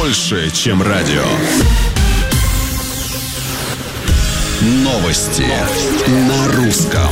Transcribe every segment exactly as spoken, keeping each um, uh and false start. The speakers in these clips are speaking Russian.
больше, чем радио. Новости, Новости. на русском.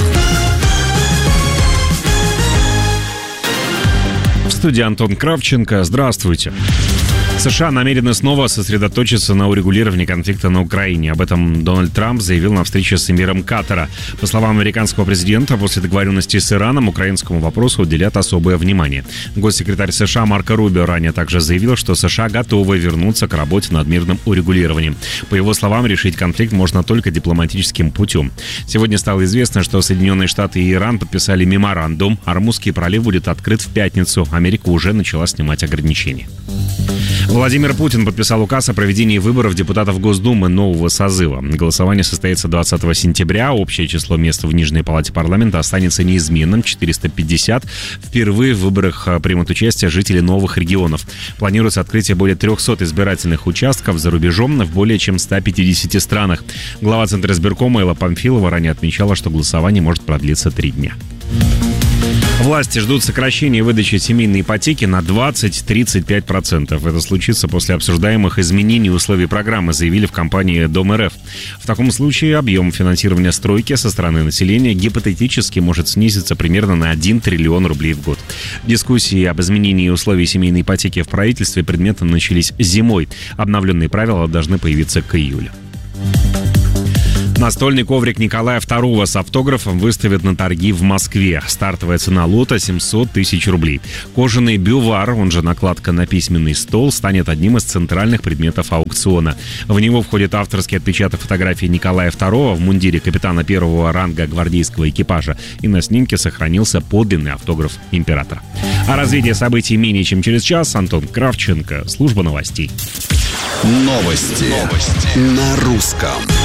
В студии Антон Кравченко. Здравствуйте. США намерены снова сосредоточиться на урегулировании конфликта на Украине. Об этом Дональд Трамп заявил на встрече с эмиром Катара. По словам американского президента, после договоренности с Ираном украинскому вопросу уделят особое внимание. Госсекретарь США Марко Рубио ранее также заявил, что США готовы вернуться к работе над мирным урегулированием. По его словам, решить конфликт можно только дипломатическим путем. Сегодня стало известно, что Соединенные Штаты и Иран подписали меморандум. Армузский пролив будет открыт в пятницу. Америка уже начала снимать ограничения. Владимир Путин подписал указ о проведении выборов депутатов Госдумы нового созыва. Голосование состоится двадцатого сентября. Общее число мест в Нижней палате парламента останется неизменным – четыреста пятьдесят. Впервые в выборах примут участие жители новых регионов. Планируется открытие более трехсот избирательных участков за рубежом в более чем ста пятидесяти странах. Глава Центризбиркома Элла Памфилова ранее отмечала, что голосование может продлиться три дня. Власти ждут сокращения выдачи семейной ипотеки на двадцать-тридцать пять процентов. Это случится после обсуждаемых изменений условий программы, заявили в компании Дом.РФ. В таком случае объем финансирования стройки со стороны населения гипотетически может снизиться примерно на один триллион рублей в год. Дискуссии об изменении условий семейной ипотеки в правительстве предметно начались зимой. Обновленные правила должны появиться к июлю. Настольный коврик Николая второго с автографом выставят на торги в Москве. Стартовая цена лота – семьсот тысяч рублей. Кожаный бювар, он же накладка на письменный стол, станет одним из центральных предметов аукциона. В него входит авторский отпечаток фотографии Николая второго в мундире капитана первого ранга гвардейского экипажа. И на снимке сохранился подлинный автограф императора. О развитии событий менее чем через час. Антон Кравченко, служба новостей. Новости, Новости. на русском.